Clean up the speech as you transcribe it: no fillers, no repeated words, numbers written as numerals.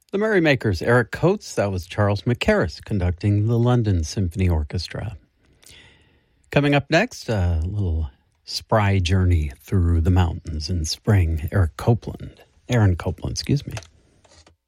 The Merrymakers, Eric Coates. That was Charles McCarris conducting the London Symphony Orchestra. Coming up next, a little spry journey through the mountains in spring. Aaron Copland, excuse me.